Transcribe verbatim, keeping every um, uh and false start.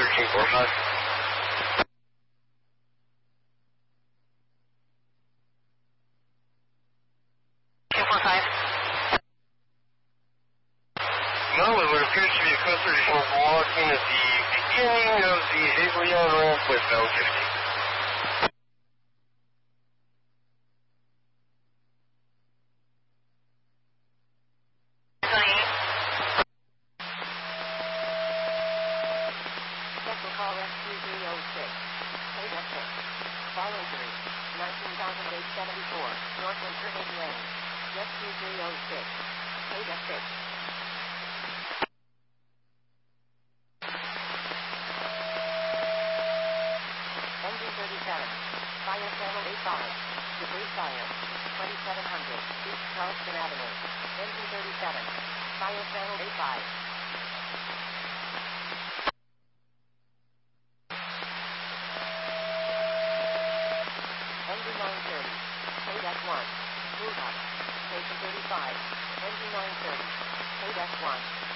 thirteen forty-five. two four five. No, it would appear to be a conservation walking at the beginning of the Avelion ramp westbound fifty. Special call S two three oh six. eight F six. Follow three. nineteen thousand eight hundred seventy-four. Northland Trinity Lane. S two three oh six. eight F six. Engine thirty-seven. Fire channel eighty-five. Debris fire. twenty-seven hundred. East Charleston Avenue. Engine thirty-seven. Fire channel eighty-five. Engine nine thirty. K F one. Move up. Station thirty-five. Engine nine thirty. K F one.